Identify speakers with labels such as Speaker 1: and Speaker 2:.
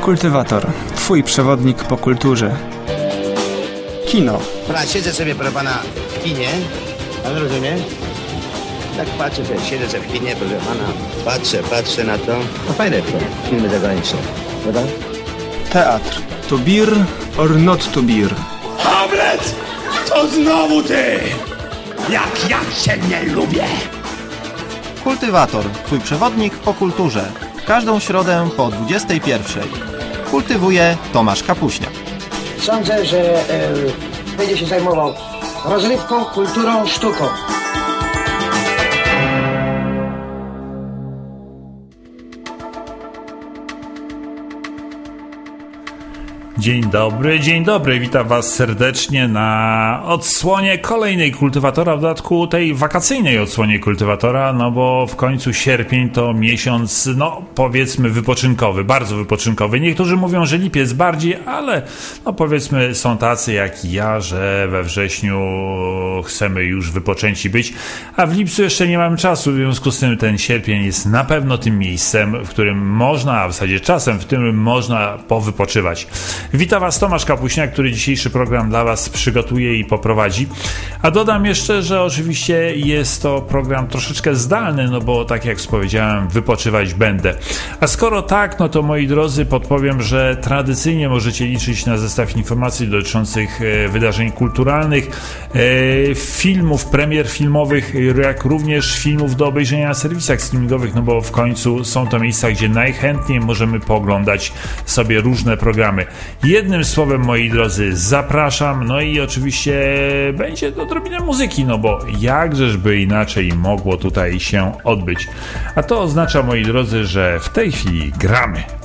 Speaker 1: Kultywator. Twój przewodnik po kulturze. Kino.
Speaker 2: Siedzę sobie, proszę pana, w kinie. Pan rozumie? Tak patrzę sobie, siedzę sobie w kinie, proszę pana. Patrzę na to. No fajne to, filmy zagraniczne, prawda?
Speaker 1: Teatr. To beer or not to beer?
Speaker 3: Hamlet! To znowu ty! Jak ja cię nie lubię!
Speaker 4: Kultywator. Twój przewodnik po kulturze. W każdą środę po 21:00. Kultywuje Tomasz Kapuśniak.
Speaker 5: Sądzę, że będzie się zajmował rozrywką, kulturą, sztuką.
Speaker 6: Dzień dobry, witam was serdecznie na odsłonie kolejnej Kultywatora, w dodatku tej wakacyjnej odsłonie Kultywatora, no bo w końcu sierpień to miesiąc, no powiedzmy wypoczynkowy, bardzo wypoczynkowy. Niektórzy mówią, że lipiec bardziej, ale no powiedzmy są tacy jak ja, że we wrześniu chcemy już wypoczęci być, a w lipcu jeszcze nie mamy czasu, w związku z tym ten sierpień jest na pewno tym miejscem, w którym można, a w zasadzie czasem, w którym można powypoczywać. Witam was, Tomasz Kapuśniak, który dzisiejszy program dla was przygotuje i poprowadzi. A dodam jeszcze, że oczywiście jest to program troszeczkę zdalny, no bo tak jak powiedziałem, wypoczywać będę. A skoro tak, no to moi drodzy, podpowiem, że tradycyjnie możecie liczyć na zestaw informacji dotyczących wydarzeń kulturalnych, filmów, premier filmowych, jak również filmów do obejrzenia na serwisach streamingowych, no bo w końcu są to miejsca, gdzie najchętniej możemy pooglądać sobie różne programy. Jednym słowem, moi drodzy, zapraszam, no i oczywiście będzie odrobinę muzyki, no bo jakżeżby inaczej mogło tutaj się odbyć. A to oznacza, moi drodzy, że w tej chwili gramy.